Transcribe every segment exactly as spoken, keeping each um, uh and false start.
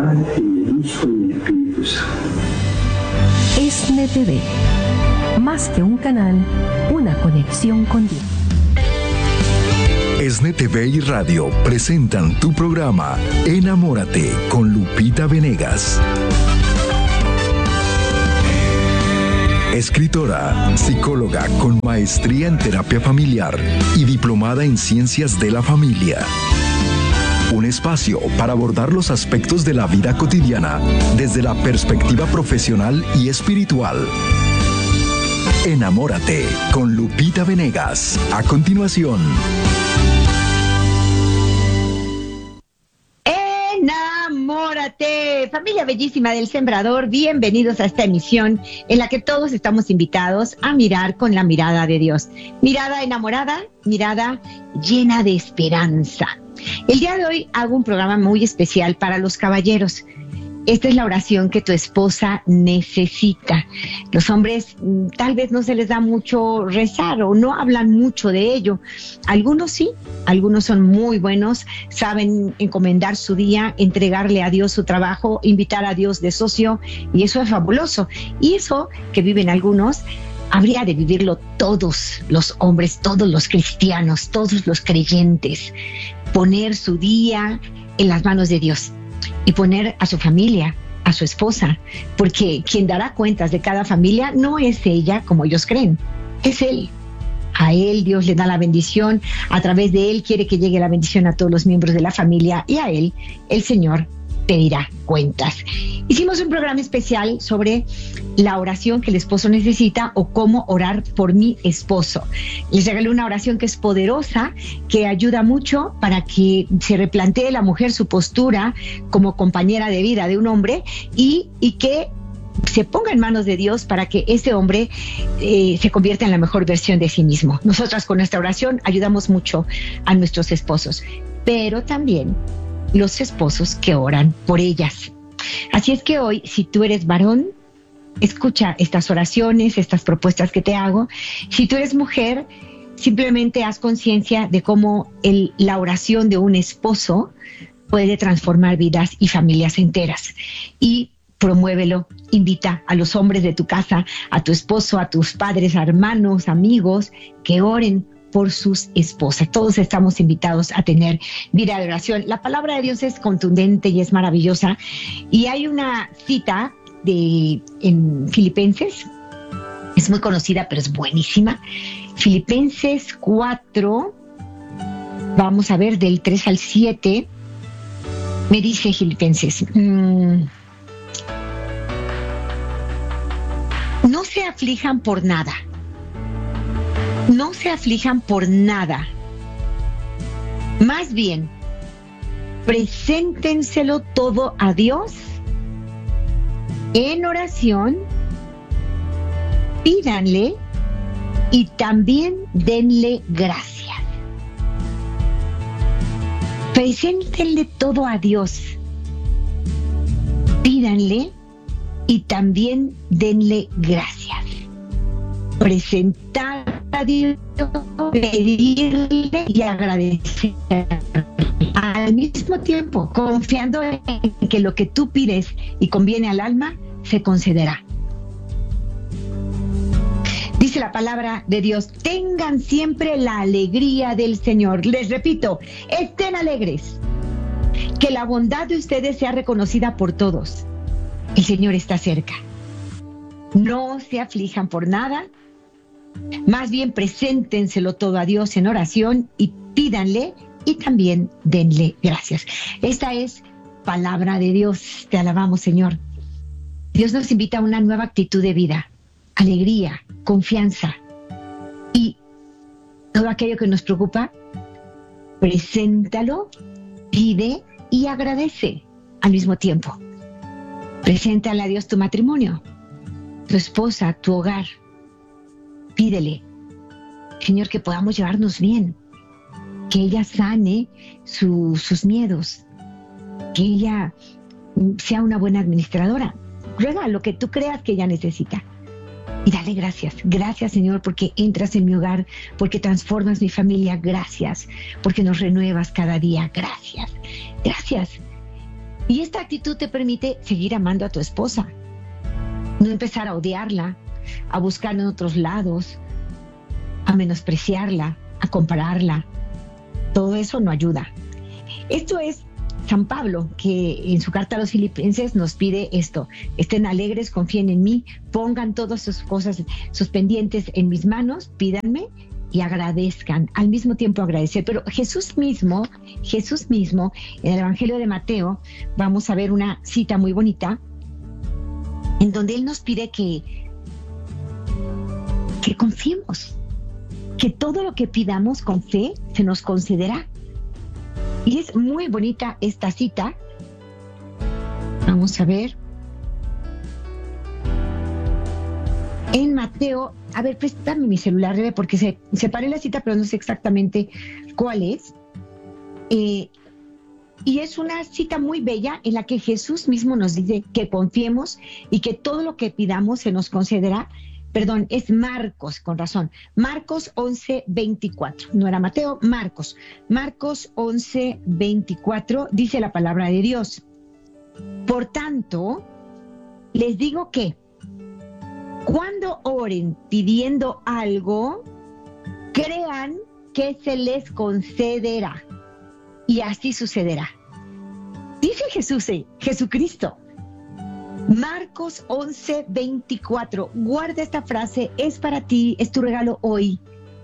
Padre, y del Hijo y del Espíritu Santo. ESNE T V, más que un canal, una conexión con Dios. ESNE T V y Radio presentan tu programa Enamórate con Lupita Venegas. Escritora, psicóloga con maestría en terapia familiar y diplomada en ciencias de la familia. Un espacio para abordar los aspectos de la vida cotidiana desde la perspectiva profesional y espiritual. Enamórate con Lupita Venegas. A continuación. Enamórate, familia bellísima del Sembrador, bienvenidos a esta emisión en la que todos estamos invitados a mirar con la mirada de Dios. Mirada enamorada, mirada llena de esperanza. El día de hoy hago un programa muy especial para los caballeros. Esta es la oración que tu esposa necesita. Los hombres tal vez no se les da mucho rezar o no hablan mucho de ello. Algunos sí, algunos son muy buenos, saben encomendar su día, entregarle a Dios su trabajo, invitar a Dios de socio, y eso es fabuloso. Y eso que viven algunos, habría de vivirlo todos los hombres, todos los cristianos, todos los creyentes. Poner su día en las manos de Dios. Y poner a su familia, a su esposa, porque quien dará cuentas de cada familia no es ella como ellos creen, es él. A él Dios le da la bendición, a través de él quiere que llegue la bendición a todos los miembros de la familia, y a él el Señor pedirá cuentas. Hicimos un programa especial sobre la oración que el esposo necesita o cómo orar por mi esposo. Les regalé una oración que es poderosa, que ayuda mucho para que se replantee la mujer su postura como compañera de vida de un hombre y, y que se ponga en manos de Dios para que ese hombre eh, se convierta en la mejor versión de sí mismo. Nosotras con nuestra oración ayudamos mucho a nuestros esposos, pero también los esposos que oran por ellas. Así es que hoy, si tú eres varón, escucha estas oraciones, estas propuestas que te hago. Si tú eres mujer, simplemente haz conciencia de cómo el, la oración de un esposo puede transformar vidas y familias enteras. Y promuévelo, invita a los hombres de tu casa, a tu esposo, a tus padres, hermanos, amigos, que oren por sus esposas. Todos estamos invitados a tener vida de oración. La palabra de Dios es contundente y es maravillosa. Y hay una cita de en Filipenses, es muy conocida, pero es buenísima. Filipenses cuatro, vamos a ver del tres al siete. Me dice Filipenses, mmm, no se aflijan por nada. No se aflijan por nada. Más bien, preséntenselo todo a Dios en oración, pídanle y también denle gracias. Preséntenle todo a Dios, pídanle y también denle gracias. Presentar a Dios, pedirle y agradecer al mismo tiempo, confiando en que lo que tú pides y conviene al alma se concederá. Dice la palabra de Dios, tengan siempre la alegría del Señor. Les repito, estén alegres, que la bondad de ustedes sea reconocida por todos. El Señor está cerca. No se aflijan por nada. Más bien preséntenselo todo a Dios en oración y pídanle y también denle gracias. Esta es palabra de Dios. Te alabamos, Señor. Dios nos invita a una nueva actitud de vida, alegría, confianza y todo aquello que nos preocupa, preséntalo, pide y agradece al mismo tiempo. Preséntale a Dios tu matrimonio, tu esposa, tu hogar. Pídele, Señor, que podamos llevarnos bien, que ella sane su, sus miedos, que ella sea una buena administradora. Ruega lo que tú creas que ella necesita. Y dale gracias. Gracias, Señor, porque entras en mi hogar, porque transformas mi familia. Gracias, porque nos renuevas cada día. Gracias, gracias. Y esta actitud te permite seguir amando a tu esposa, no empezar a odiarla, a buscar en otros lados, a menospreciarla, a compararla. Todo eso no ayuda. Esto es San Pablo, que en su carta a los Filipenses nos pide esto: estén alegres, confíen en mí, pongan todas sus cosas, sus pendientes en mis manos, pídanme y agradezcan, al mismo tiempo agradecer. Pero Jesús mismo, Jesús mismo, en el Evangelio de Mateo, vamos a ver una cita muy bonita, en donde Él nos pide que, que confiemos, que todo lo que pidamos con fe se nos concederá. Y es muy bonita esta cita. Vamos a ver. En Mateo, a ver, préstame mi celular, Rebe, porque se, separé la cita, pero no sé exactamente cuál es. Eh, y es una cita muy bella en la que Jesús mismo nos dice que confiemos y que todo lo que pidamos se nos concederá. Perdón, es Marcos, con razón. Marcos once, veinticuatro. No era Mateo, Marcos. Marcos once, veinticuatro dice la palabra de Dios. Por tanto, les digo que cuando oren pidiendo algo, crean que se les concederá. Y así sucederá. Dice Jesús, eh, Jesucristo. Marcos once, veinticuatro. Guarda esta frase, es para ti, es tu regalo hoy.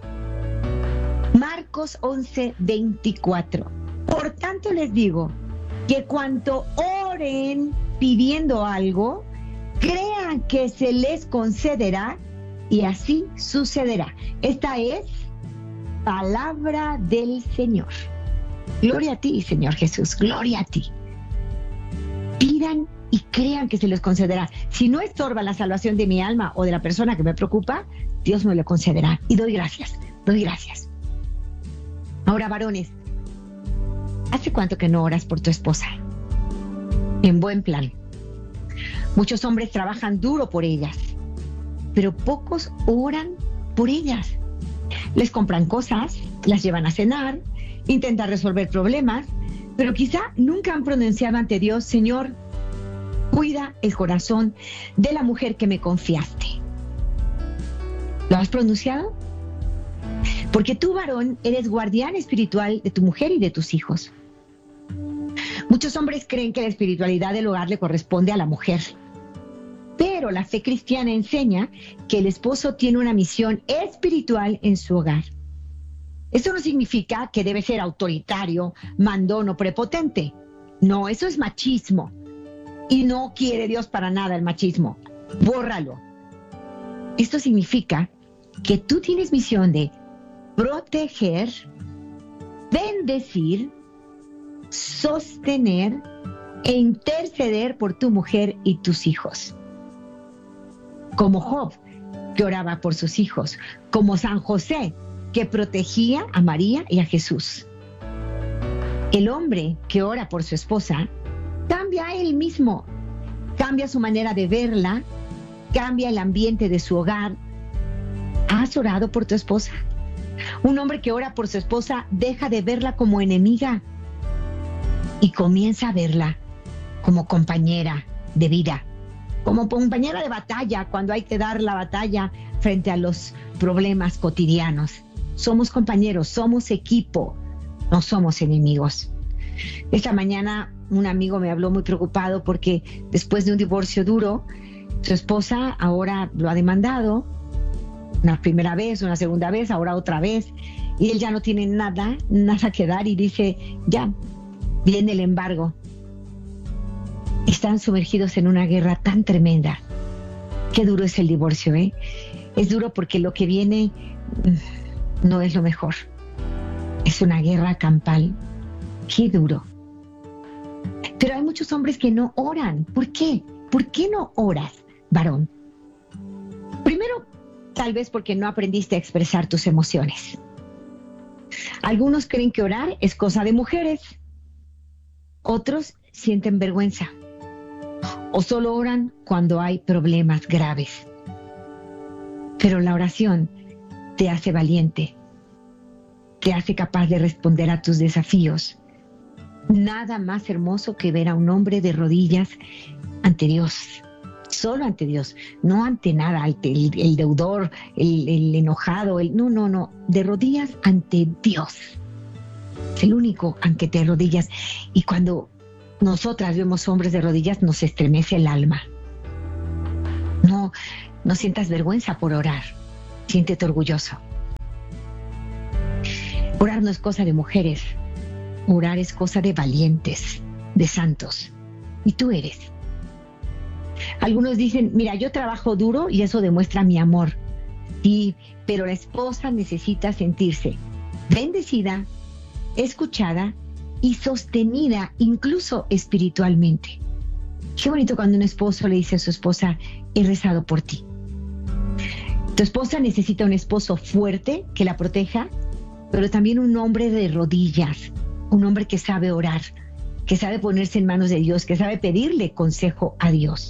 Marcos once, veinticuatro. Por tanto les digo que cuando oren pidiendo algo, crean que se les concederá y así sucederá. Esta es palabra del Señor. Gloria a ti, Señor Jesús, gloria a ti. Pidan y crean que se les concederá. Si no estorba la salvación de mi alma o de la persona que me preocupa, Dios me lo concederá. Y doy gracias, doy gracias. Ahora, varones, ¿hace cuánto que no oras por tu esposa? En buen plan. Muchos hombres trabajan duro por ellas, pero pocos oran por ellas. Les compran cosas, las llevan a cenar, intentan resolver problemas, pero quizá nunca han pronunciado ante Dios: Señor, cuida el corazón de la mujer que me confiaste. ¿Lo has pronunciado? Porque tú, varón, eres guardián espiritual de tu mujer y de tus hijos. Muchos hombres creen que la espiritualidad del hogar le corresponde a la mujer. Pero la fe cristiana enseña que el esposo tiene una misión espiritual en su hogar. Eso no significa que debe ser autoritario, mandón o prepotente. No, eso es machismo. Y no quiere Dios para nada el machismo. Bórralo. Esto significa que tú tienes misión de proteger, bendecir, sostener e interceder por tu mujer y tus hijos. Como Job, que oraba por sus hijos. Como San José, que protegía a María y a Jesús. El hombre que ora por su esposa cambia a él mismo, cambia su manera de verla, cambia el ambiente de su hogar. ¿Has orado por tu esposa? Un hombre que ora por su esposa deja de verla como enemiga y comienza a verla como compañera de vida, como compañera de batalla cuando hay que dar la batalla frente a los problemas cotidianos. Somos compañeros, somos equipo, no somos enemigos. Esta mañana un amigo me habló muy preocupado porque después de un divorcio duro, su esposa ahora lo ha demandado, una primera vez, una segunda vez, ahora otra vez, y él ya no tiene nada, nada que dar y dice, ya, viene el embargo. Están sumergidos en una guerra tan tremenda. Qué duro es el divorcio, ¿eh? Es duro porque lo que viene no es lo mejor. Es una guerra campal. Qué duro. Pero hay muchos hombres que no oran. ¿Por qué? ¿Por qué no oras, varón? Primero, tal vez porque no aprendiste a expresar tus emociones. Algunos creen que orar es cosa de mujeres. Otros sienten vergüenza. O solo oran cuando hay problemas graves. Pero la oración te hace valiente, te hace capaz de responder a tus desafíos, Nada más hermoso que ver a un hombre de rodillas ante Dios, solo ante Dios, no ante nada, ante el, el deudor, el, el enojado, el, no, no, no, de rodillas ante Dios. Es el único ante te rodillas. Y cuando nosotras vemos hombres de rodillas, nos estremece el alma. No, no sientas vergüenza por orar, siéntete orgulloso. Orar no es cosa de mujeres, orar es cosa de valientes, de santos. Y tú eres. Algunos dicen, mira, yo trabajo duro y eso demuestra mi amor. Sí, pero la esposa necesita sentirse bendecida, escuchada y sostenida, incluso espiritualmente. Qué bonito cuando un esposo le dice a su esposa, he rezado por ti. Tu esposa necesita un esposo fuerte que la proteja, pero también un hombre de rodillas, un hombre que sabe orar, que sabe ponerse en manos de Dios, que sabe pedirle consejo a Dios.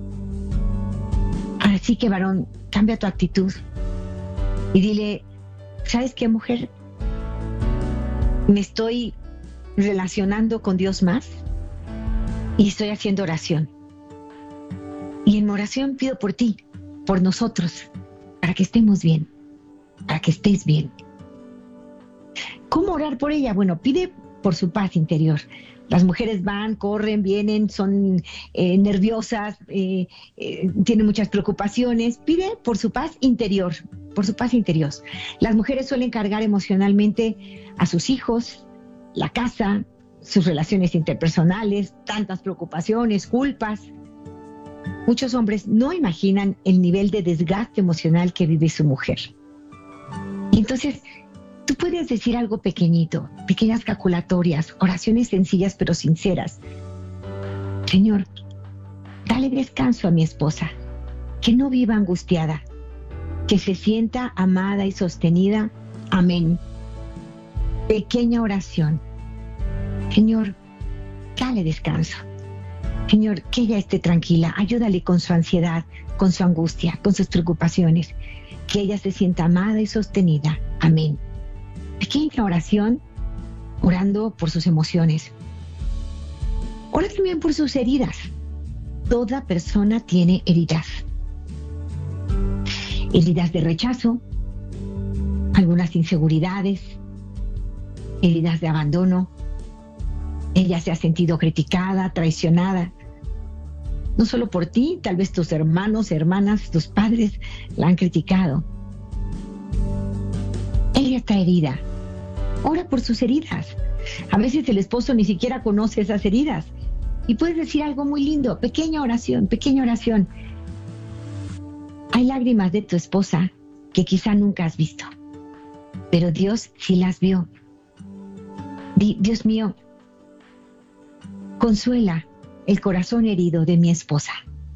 Así que, varón, cambia tu actitud y dile, ¿sabes qué, mujer? Me estoy relacionando con Dios más y estoy haciendo oración. Y en mi oración pido por ti, por nosotros, para que estemos bien, para que estés bien. ¿Cómo orar por ella? Bueno, pide por su paz interior. Las mujeres van, corren, vienen, son eh, nerviosas, eh, eh, tienen muchas preocupaciones. Pide por su paz interior, por su paz interior. Las mujeres suelen cargar emocionalmente a sus hijos, la casa, sus relaciones interpersonales, tantas preocupaciones, culpas. Muchos hombres no imaginan el nivel de desgaste emocional que vive su mujer. Y entonces, tú puedes decir algo pequeñito, pequeñas calculatorias, oraciones sencillas pero sinceras. Señor, dale descanso a mi esposa, que no viva angustiada, que se sienta amada y sostenida. Amén. Pequeña oración. Señor, dale descanso. Señor, que ella esté tranquila, ayúdale con su ansiedad, con su angustia, con sus preocupaciones, que ella se sienta amada y sostenida. Amén. Pequeña oración, orando por sus emociones. Ora también por sus heridas. Toda persona tiene heridas. Heridas de rechazo, algunas inseguridades, heridas de abandono. Ella se ha sentido criticada, traicionada. No solo por ti, tal vez tus hermanos, hermanas, tus padres la han criticado. Ella está herida. Ora por sus heridas. A veces el esposo ni siquiera conoce esas heridas. Y puedes decir algo muy lindo. Pequeña oración, pequeña oración. Hay lágrimas de tu esposa que quizá nunca has visto. Pero Dios sí las vio. Di, Dios mío, consuela el corazón herido de mi esposa.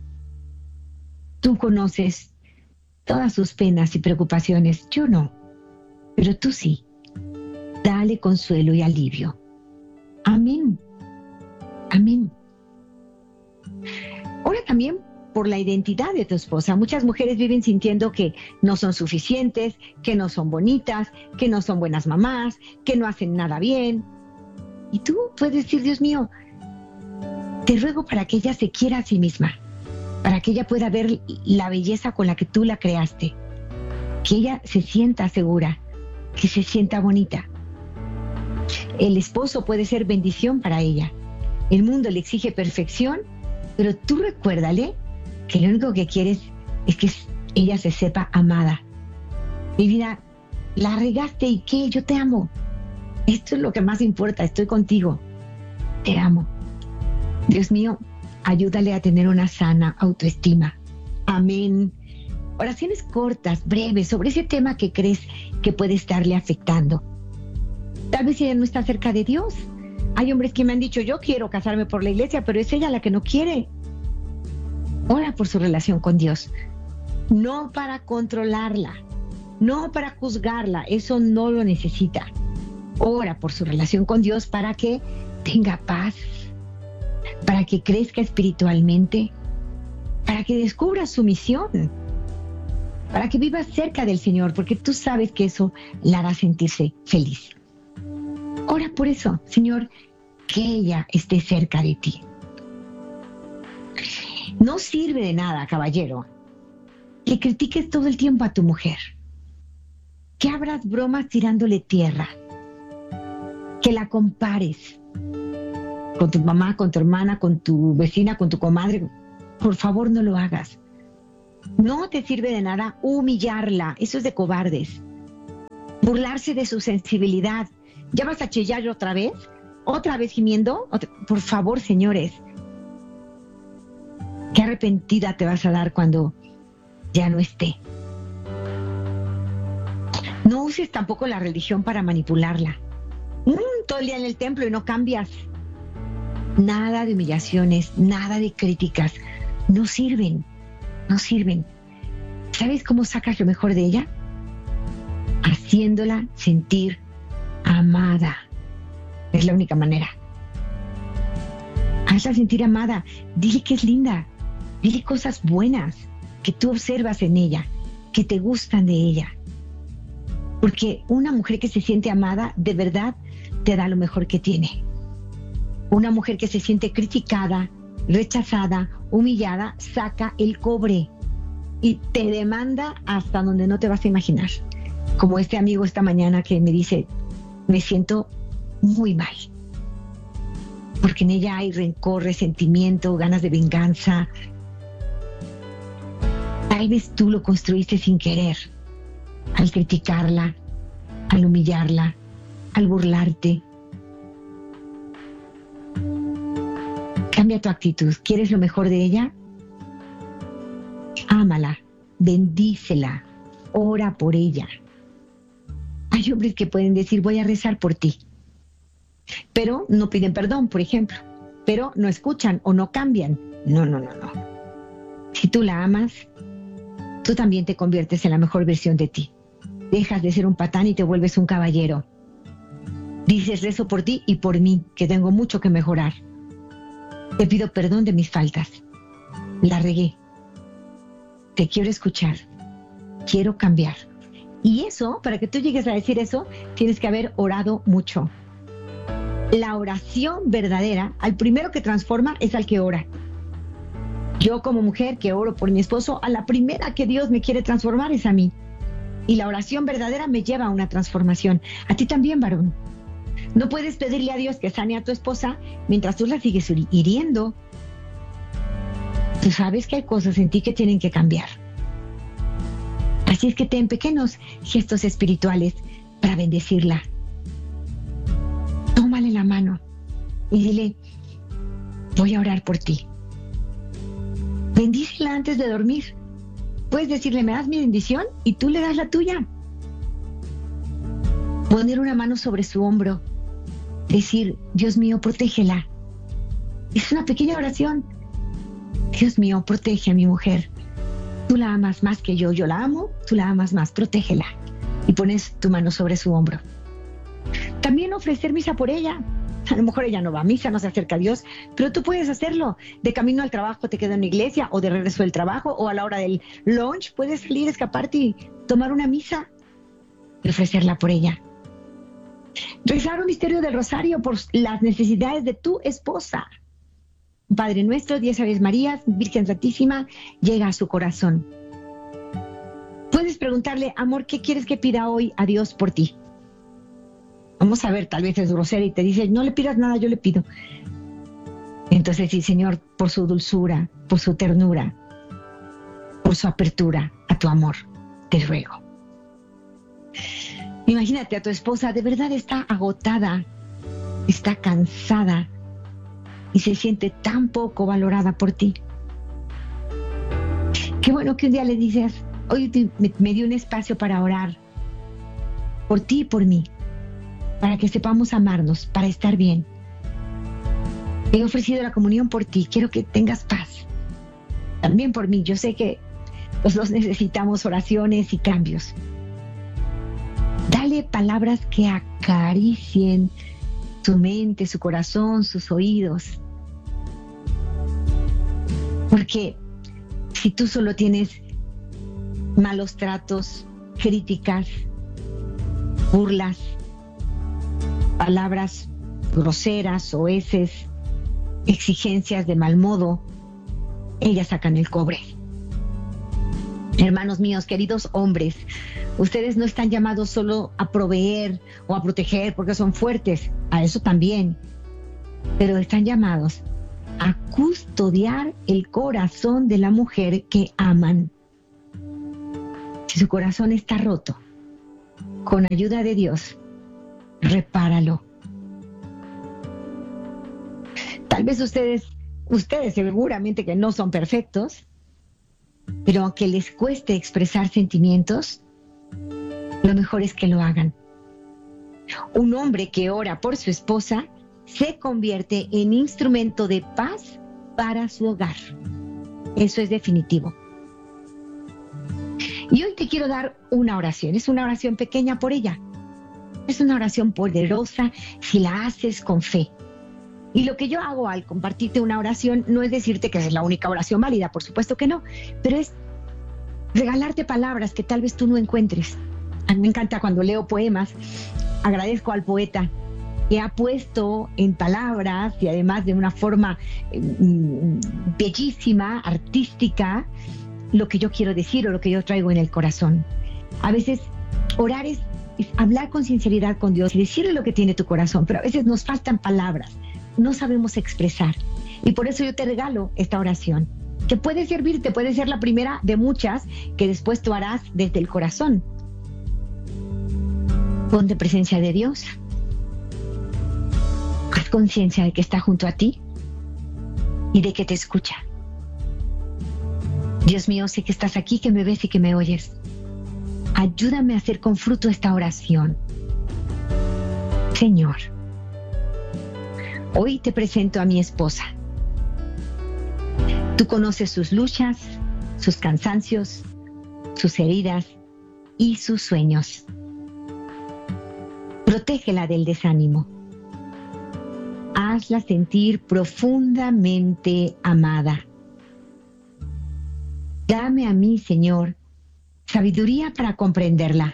Tú conoces todas sus penas y preocupaciones. Yo no. Pero tú sí. Dale consuelo y alivio. Amén. Amén. Ora también por la identidad de tu esposa. Muchas mujeres viven sintiendo que no son suficientes, que no son bonitas, que no son buenas mamás, que no hacen nada bien. Y tú puedes decir, Dios mío, te ruego para que ella se quiera a sí misma, para que ella pueda ver la belleza con la que tú la creaste, que ella se sienta segura, que se sienta bonita. El esposo puede ser bendición para ella. El mundo le exige perfección, pero tú recuérdale que lo único que quieres es que ella se sepa amada. Mi vida, la regaste y qué, yo te amo. Esto es lo que más importa, estoy contigo. Te amo. Dios mío, ayúdale a tener una sana autoestima. Amén. Oraciones cortas, breves, sobre ese tema que crees que puede estarle afectando. Tal vez ella no está cerca de Dios. Hay hombres que me han dicho, yo quiero casarme por la iglesia, pero es ella la que no quiere. Ora por su relación con Dios. No para controlarla, no para juzgarla, eso no lo necesita. Ora por su relación con Dios para que tenga paz, para que crezca espiritualmente, para que descubra su misión, para que viva cerca del Señor, porque tú sabes que eso la hará sentirse feliz. Ora por eso, Señor, que ella esté cerca de ti. No sirve de nada, caballero, que critiques todo el tiempo a tu mujer, que abras bromas tirándole tierra, que la compares con tu mamá, con tu hermana, con tu vecina, con tu comadre. Por favor, no lo hagas. No te sirve de nada humillarla, eso es de cobardes. Burlarse de su sensibilidad. ¿Ya vas a chillar otra vez? ¿Otra vez gimiendo? Otra... Por favor, señores. Qué arrepentida te vas a dar cuando ya no esté. No uses tampoco la religión para manipularla. Mm, todo el día en el templo y no cambias. Nada de humillaciones, nada de críticas. No sirven, no sirven. ¿Sabes cómo sacas lo mejor de ella? Haciéndola sentir amada. Es la única manera. Hazla sentir amada. Dile que es linda. Dile cosas buenas que tú observas en ella, que te gustan de ella. Porque una mujer que se siente amada, de verdad, te da lo mejor que tiene. Una mujer que se siente criticada, rechazada, humillada, saca el cobre y te demanda hasta donde no te vas a imaginar. Como este amigo esta mañana que me dice, me siento muy mal. Porque en ella hay rencor, resentimiento, ganas de venganza. Tal vez tú lo construiste sin querer, al criticarla, al humillarla, al burlarte. Cambia tu actitud. ¿Quieres lo mejor de ella? Ámala, bendícela, ora por ella. Hay hombres que pueden decir, voy a rezar por ti, pero no piden perdón, por ejemplo, pero no escuchan o no cambian. No, no, no, no. Si tú la amas, tú también te conviertes en la mejor versión de ti. Dejas de ser un patán y te vuelves un caballero. Dices, rezo por ti y por mí, que tengo mucho que mejorar. Te pido perdón de mis faltas. La regué. Te quiero escuchar. Quiero cambiar. Y eso, para que tú llegues a decir eso, tienes que haber orado mucho. La oración verdadera, al primero que transforma es al que ora. Yo como mujer que oro por mi esposo, a la primera que Dios me quiere transformar es a mí. Y la oración verdadera me lleva a una transformación. A ti también, varón. No puedes pedirle a Dios que sane a tu esposa mientras tú la sigues hiriendo. Tú sabes que hay cosas en ti que tienen que cambiar. Así es que ten pequeños gestos espirituales para bendecirla. Tómale la mano y dile, voy a orar por ti. Bendícela antes de dormir. Puedes decirle, me das mi bendición y tú le das la tuya. Poner una mano sobre su hombro. Decir, Dios mío, protégela. Es una pequeña oración. Dios mío, protege a mi mujer. Tú la amas más que yo. Yo la amo, tú la amas más. Protégela. Y pones tu mano sobre su hombro. También ofrecer misa por ella. A lo mejor ella no va a misa, no se acerca a Dios, pero tú puedes hacerlo. De camino al trabajo te quedas en la iglesia, o de regreso del trabajo, o a la hora del lunch puedes salir, escaparte y tomar una misa y ofrecerla por ella. Rezar un misterio del rosario por las necesidades de tu esposa. Padre nuestro, diez Aves Marías, Virgen Santísima, llega a su corazón. Puedes preguntarle, amor, ¿qué quieres que pida hoy a Dios por ti? Vamos a ver, tal vez es grosera y te dice, no le pidas nada, yo le pido. Entonces sí, Señor, por su dulzura, por su ternura, por su apertura a tu amor, te ruego. Imagínate a tu esposa, de verdad está agotada, está cansada y se siente tan poco valorada por ti. Qué bueno que un día le dices, hoy me, me dio un espacio para orar por ti y por mí, para que sepamos amarnos, para estar bien. He ofrecido la comunión por ti, quiero que tengas paz. También por mí, yo sé que los dos necesitamos oraciones y cambios. Dale palabras que acaricien su mente, su corazón, sus oídos. Porque si tú solo tienes malos tratos, críticas, burlas, palabras groseras, soeces, exigencias de mal modo, ellas sacan el cobre. Hermanos míos, queridos hombres, ustedes no están llamados solo a proveer o a proteger porque son fuertes, a eso también, pero están llamados a custodiar el corazón de la mujer que aman. Si su corazón está roto, con ayuda de Dios, repáralo. Tal vez ustedes, ustedes seguramente que no son perfectos, pero aunque les cueste expresar sentimientos, lo mejor es que lo hagan. Un hombre que ora por su esposa se convierte en instrumento de paz para su hogar. Eso es definitivo. Y hoy te quiero dar una oración. Es una oración pequeña por ella. Es una oración poderosa si la haces con fe. Y lo que yo hago al compartirte una oración no es decirte que es la única oración válida, por supuesto que no, pero es regalarte palabras que tal vez tú no encuentres. A mí me encanta cuando leo poemas, agradezco al poeta que ha puesto en palabras y además de una forma eh, bellísima, artística, lo que yo quiero decir o lo que yo traigo en el corazón. A veces orar es, es hablar con sinceridad con Dios y decirle lo que tiene tu corazón, pero a veces nos faltan palabras. No sabemos expresar. Y por eso yo te regalo esta oración, que puede servirte, puede ser la primera de muchas que después tú harás desde el corazón. Ponte presencia de Dios. Haz conciencia de que está junto a ti y de que te escucha. Dios mío, sé que estás aquí, que me ves y que me oyes. Ayúdame a hacer con fruto esta oración. Señor, hoy te presento a mi esposa. Tú conoces sus luchas, sus cansancios, sus heridas y sus sueños. Protégela del desánimo. Hazla sentir profundamente amada. Dame a mí, Señor, sabiduría para comprenderla,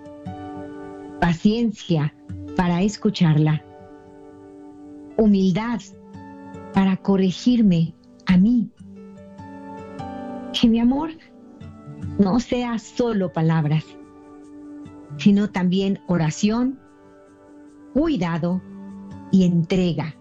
paciencia para escucharla, humildad para corregirme a mí. Que mi amor no sea solo palabras, sino también oración, cuidado y entrega.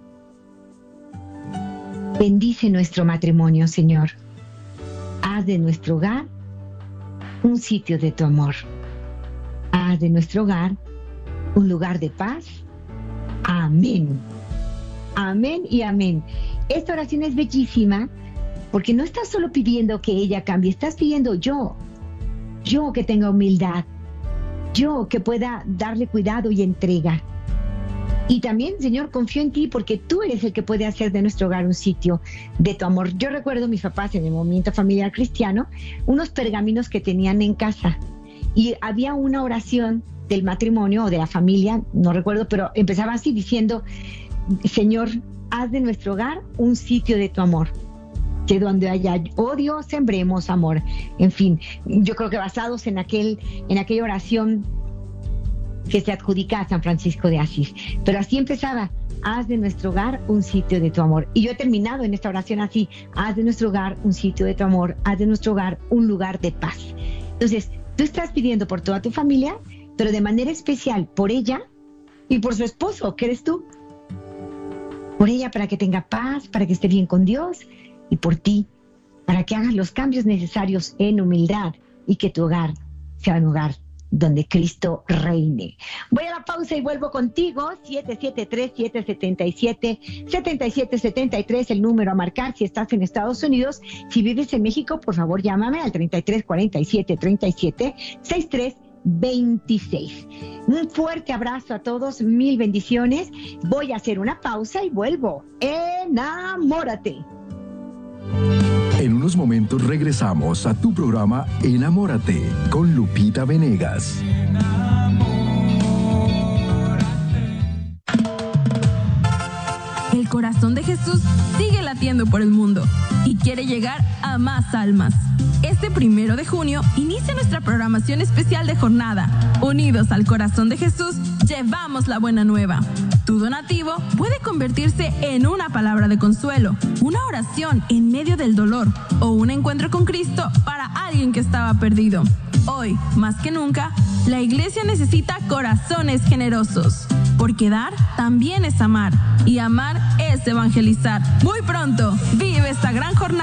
Bendice nuestro matrimonio, Señor. Haz de nuestro hogar un sitio de tu amor. Haz de nuestro hogar un lugar de paz. Amén. Amén y amén. Esta oración es bellísima porque no estás solo pidiendo que ella cambie, estás pidiendo yo, yo que tenga humildad, yo que pueda darle cuidado y entrega. Y también, Señor, confío en ti porque tú eres el que puede hacer de nuestro hogar un sitio de tu amor. Yo recuerdo a mis papás en el movimiento familiar cristiano, unos pergaminos que tenían en casa y había una oración del matrimonio o de la familia, no recuerdo, pero empezaba así diciendo: Señor, haz de nuestro hogar un sitio de tu amor, que donde haya odio, sembremos amor. En fin, yo creo que basados en, aquel, en aquella oración que se adjudica a San Francisco de Asís. Pero así empezaba: haz de nuestro hogar un sitio de tu amor. Y yo he terminado en esta oración así: haz de nuestro hogar un sitio de tu amor, haz de nuestro hogar un lugar de paz. Entonces, tú estás pidiendo por toda tu familia, pero de manera especial por ella y por su esposo, que eres tú. Por ella para que tenga paz, para que esté bien con Dios, y por ti, para que hagas los cambios necesarios en humildad y que tu hogar sea un hogar donde Cristo reine. Voy a la pausa y vuelvo contigo. siete siete tres, siete siete siete, siete siete siete tres, el número a marcar si estás en Estados Unidos. Si vives en México, por favor llámame al treinta y tres cuarenta y siete treinta y siete sesenta y tres veintiséis. Un fuerte abrazo a todos, mil bendiciones. Voy a hacer una pausa y vuelvo. Enamórate. En unos momentos regresamos a tu programa Enamórate con Lupita Venegas. El corazón de Jesús sigue latiendo por el mundo y quiere llegar a más almas. Este primero de junio inicia nuestra programación especial de jornada, Unidos al Corazón de Jesús, llevamos la buena nueva. Tu donativo puede convertirse en una palabra de consuelo, una oración en medio del dolor o un encuentro con Cristo para alguien que estaba perdido. Hoy, más que nunca, la iglesia necesita corazones generosos, porque dar también es amar, y amar es evangelizar. Muy pronto, vive esta gran jornada.